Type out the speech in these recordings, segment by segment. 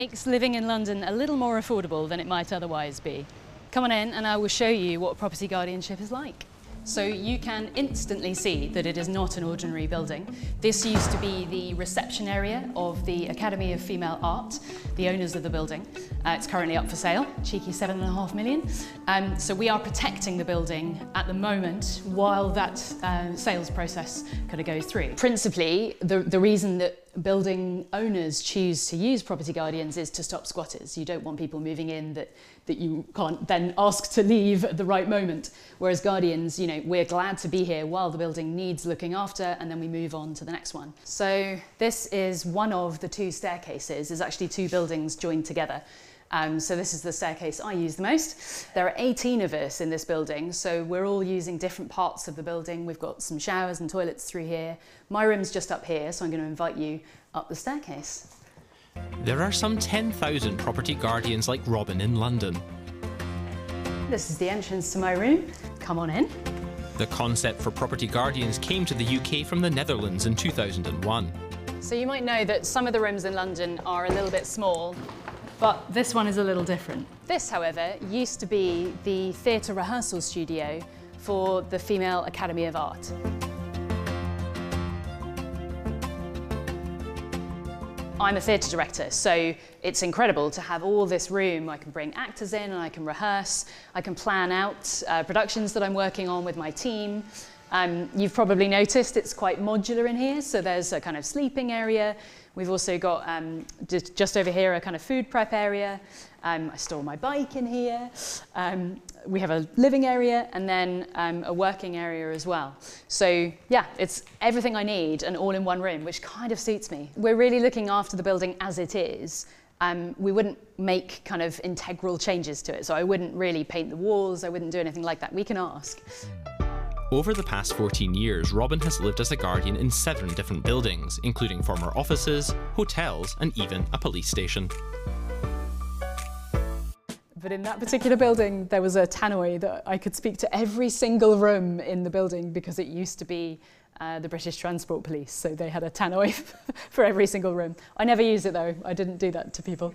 Makes living in London a little more affordable than it might otherwise be. Come on in and I will show you what property guardianship is like. So you can instantly see that it is not an ordinary building. This used to be the reception area of the Academy of Female Art, the owners of the building. It's currently up for sale, cheeky $7.5 million. So we are protecting the building at the moment while that sales process kind of goes through. Principally, the reason that building owners choose to use property guardians is to stop squatters. You don't want people moving in that you can't then ask to leave at the right moment. Whereas guardians, you know, we're glad to be here while the building needs looking after, and then we move on to the next one. So this is one of the two staircases. There's actually two buildings joined together. So this is the staircase I use the most. There are 18 of us in this building, so we're all using different parts of the building. We've got some showers and toilets through here. My room's just up here, so I'm going to invite you up the staircase. There are some 10,000 property guardians like Robin in London. This is the entrance to my room. Come on in. The concept for property guardians came to the UK from the Netherlands in 2001. So you might know that some of the rooms in London are a little bit small, but this one is a little different. This, however, used to be the theatre rehearsal studio for the Female Academy of Art. I'm a theatre director, so it's incredible to have all this room. I can bring actors in and I can rehearse. I can plan out productions that I'm working on with my team. You've probably noticed it's quite modular in here, so there's a kind of sleeping area. We've also got just over here a kind of food prep area. I store my bike in here. We have a living area and then a working area as well. So yeah, it's everything I need and all in one room, which kind of suits me. We're really looking after the building as it is. We wouldn't make kind of integral changes to it. So I wouldn't really paint the walls. I wouldn't do anything like that. We can ask. Over the past 14 years, Robin has lived as a guardian in 7 different buildings, including former offices, hotels, and even a police station. But in that particular building, there was a tannoy that I could speak to every single room in the building because it used to be the British Transport Police, so they had a tannoy for every single room. I never used it though, I didn't do that to people.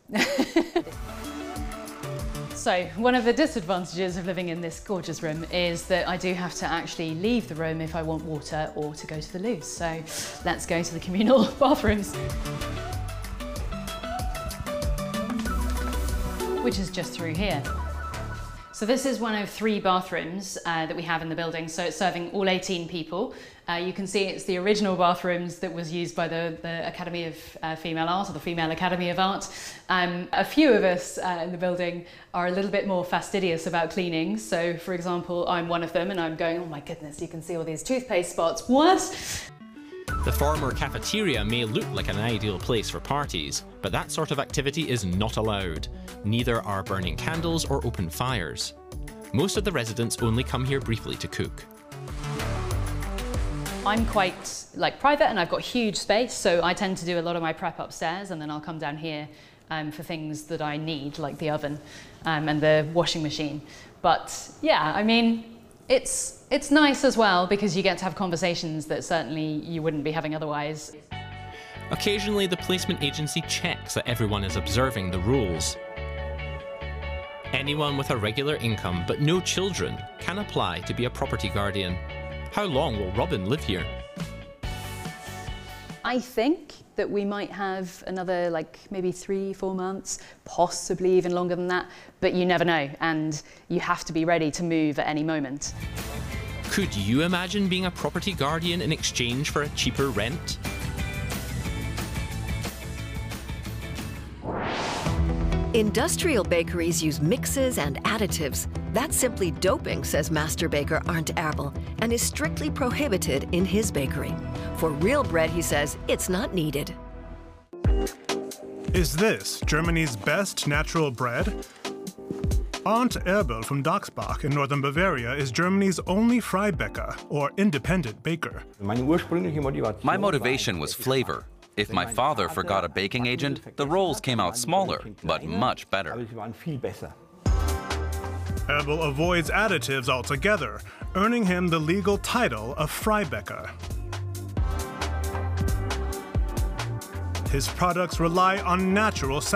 So, one of the disadvantages of living in this gorgeous room is that I do have to actually leave the room if I want water or to go to the loo. So, let's go to the communal bathrooms, which is just through here. So this is one of 3 bathrooms that we have in the building, so it's serving all 18 people. You can see it's the original bathrooms that was used by the Academy of Female Art, or the Female Academy of Art. A few of us in the building are a little bit more fastidious about cleaning. So for example, I'm one of them and I'm going, oh my goodness, you can see all these toothpaste spots, what? The former cafeteria may look like an ideal place for parties, but that sort of activity is not allowed. Neither are burning candles or open fires. Most of the residents only come here briefly to cook. I'm quite private and I've got huge space, so I tend to do a lot of my prep upstairs and then I'll come down here for things that I need, like the oven and the washing machine. But yeah, I mean, it's nice as well because you get to have conversations that certainly you wouldn't be having otherwise. Occasionally, the placement agency checks that everyone is observing the rules. Anyone with a regular income but no children can apply to be a property guardian. How long will Robin live here? I think that we might have another maybe 3-4 months, possibly even longer than that, but you never know, and you have to be ready to move at any moment. Could you imagine being a property guardian in exchange for a cheaper rent? Industrial bakeries use mixes and additives. That's simply doping, says master baker Arndt Erbel, and is strictly prohibited in his bakery. For real bread, he says, it's not needed. Is this Germany's best natural bread? Arndt Erbel from Dachsbach in northern Bavaria is Germany's only Freibäcker, or independent baker. My motivation was flavor. If my father forgot a baking agent, the rolls came out smaller, but much better. Erbel avoids additives altogether, earning him the legal title of Freibäcker. His products rely on natural